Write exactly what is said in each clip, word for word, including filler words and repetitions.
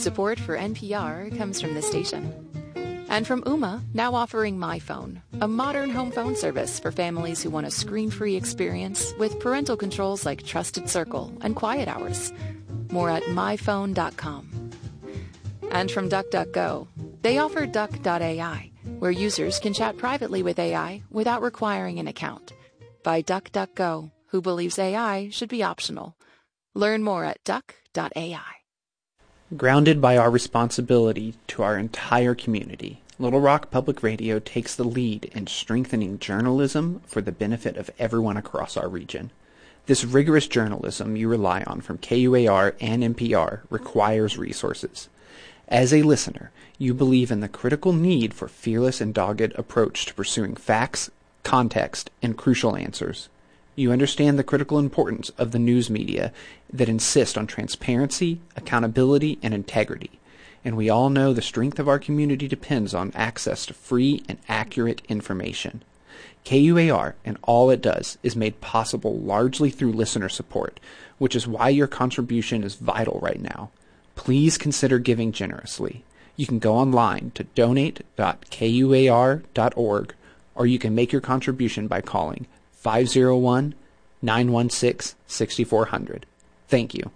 Support for N P R comes from this station. And from Ooma, now offering My Phone, a modern home phone service for families who want a screen-free experience with parental controls like Trusted Circle and Quiet Hours. More at my phone dot com. And from DuckDuckGo, they offer Duck dot A I, where users can chat privately with A I without requiring an account. By DuckDuckGo, who believes A I should be optional. Learn more at duck dot A I. Grounded by our responsibility to our entire community, Little Rock Public Radio takes the lead in strengthening journalism for the benefit of everyone across our region. This rigorous journalism you rely on from K U A R and N P R requires resources. As a listener, you believe in the critical need for fearless and dogged approach to pursuing facts, context, and crucial answers. You understand the critical importance of the news media that insist on transparency, accountability, and integrity. And we all know the strength of our community depends on access to free and accurate information. K U A R and all it does is made possible largely through listener support, which is why your contribution is vital right now. Please consider giving generously. You can go online to donate dot K U A R dot org, or you can make your contribution by calling five oh one, nine one six, six four zero zero. Thank you.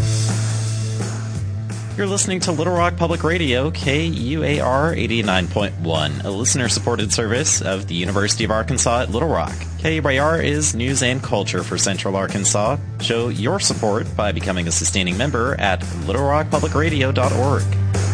You're listening to Little Rock Public Radio, K U A R eighty-nine point one, a listener-supported service of the University of Arkansas at Little Rock. K U A R is news and culture for Central Arkansas. Show your support by becoming a sustaining member at little rock public radio dot org.